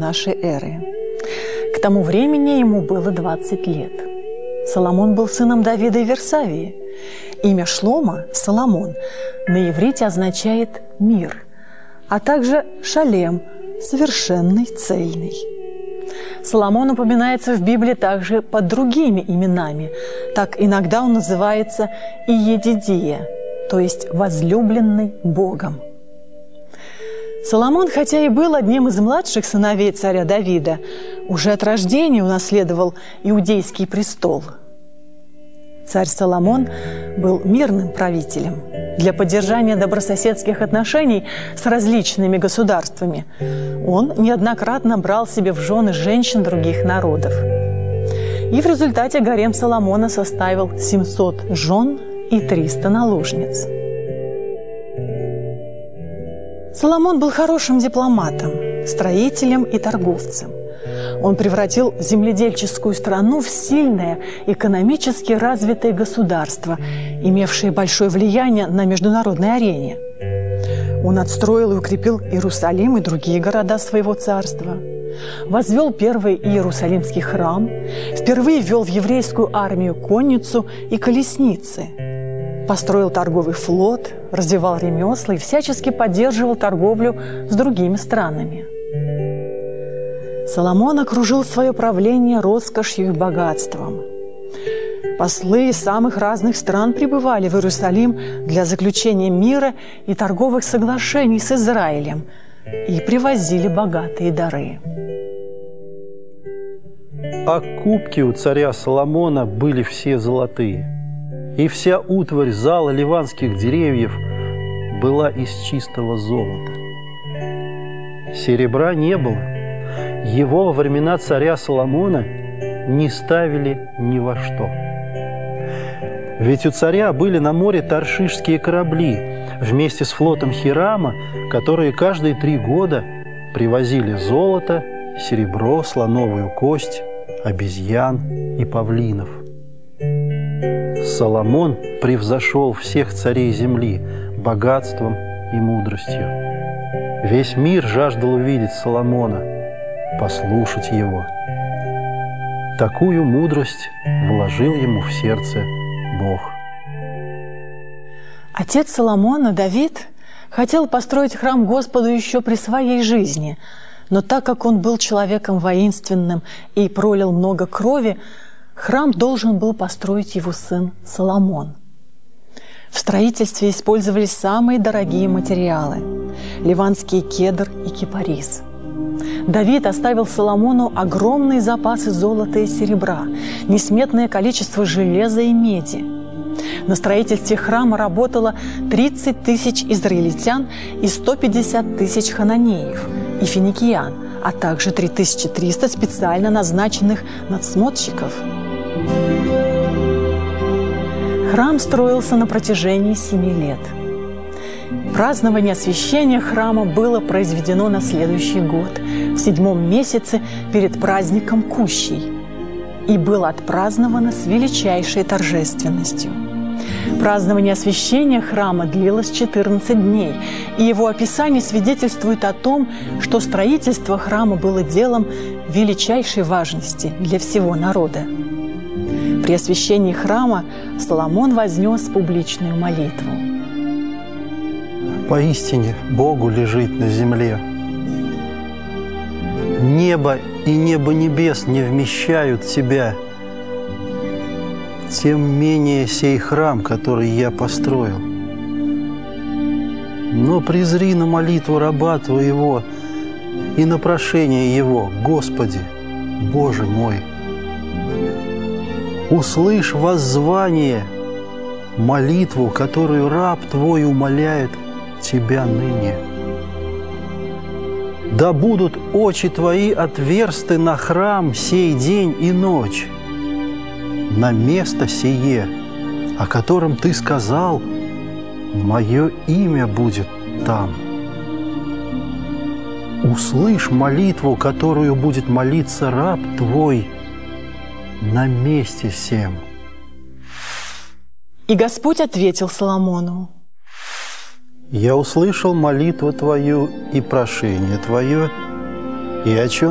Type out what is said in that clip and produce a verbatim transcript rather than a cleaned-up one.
нашей эры. К тому времени ему было двадцать лет. Соломон был сыном Давида и Версавии. Имя Шлома, Соломон, на иврите означает «мир», а также Шалем – совершенный, цельный. Соломон упоминается в Библии также под другими именами. Так иногда он называется Иедидия, то есть возлюбленный Богом. Соломон, хотя и был одним из младших сыновей царя Давида, уже от рождения унаследовал иудейский престол. Царь Соломон был мирным правителем. Для поддержания добрососедских отношений с различными государствами он неоднократно брал себе в жены женщин других народов. И в результате гарем Соломона составил семьсот жен и триста наложниц. Соломон был хорошим дипломатом, строителем и торговцем. Он превратил земледельческую страну в сильное, экономически развитое государство, имевшее большое влияние на международной арене. Он отстроил и укрепил Иерусалим и другие города своего царства, возвел первый Иерусалимский храм, впервые ввел в еврейскую армию конницу и колесницы, построил торговый флот, развивал ремесла и всячески поддерживал торговлю с другими странами. Соломон окружил свое правление роскошью и богатством. Послы из самых разных стран прибывали в Иерусалим для заключения мира и торговых соглашений с Израилем и привозили богатые дары. А кубки у царя Соломона были все золотые, и вся утварь зала ливанских деревьев была из чистого золота. Серебра не было. Его во времена царя Соломона не ставили ни во что. Ведь у царя были на море таршишские корабли вместе с флотом Хирама, которые каждые три года привозили золото, серебро, слоновую кость, обезьян и павлинов. Соломон превзошел всех царей земли богатством и мудростью. Весь мир жаждал увидеть Соломона, послушать его. Такую мудрость вложил ему в сердце Бог. Отец Соломона, Давид, хотел построить храм Господу еще при своей жизни, но так как он был человеком воинственным и пролил много крови, храм должен был построить его сын Соломон. В строительстве использовались самые дорогие материалы – ливанский кедр и кипарис. Давид оставил Соломону огромные запасы золота и серебра, несметное количество железа и меди. На строительстве храма работало тридцать тысяч израильтян и сто пятьдесят тысяч хананеев и финикиян, а также три тысячи триста специально назначенных надсмотрщиков. Храм строился на протяжении семи лет. Празднование освящения храма было произведено на следующий год, в седьмом месяце перед праздником Кущей, и было отпраздновано с величайшей торжественностью. Празднование освящения храма длилось четырнадцать дней, и его описание свидетельствует о том, что строительство храма было делом величайшей важности для всего народа. При освящении храма Соломон вознес публичную молитву. Поистине Богу лежит на земле. Небо и небо небес не вмещают Тебя. Тем менее сей храм, который я построил. Но презри на молитву раба Твоего и на прошение его, Господи, Боже мой. Услышь воззвание, молитву, которую раб Твой умоляет Тебя ныне. Да будут очи Твои отверсты на храм сей день и ночь, на место сие, о котором Ты сказал, мое имя будет там. Услышь молитву, которую будет молиться раб Твой на месте сем. И Господь ответил Соломону: Я услышал молитву Твою и прошение Твое, и о чем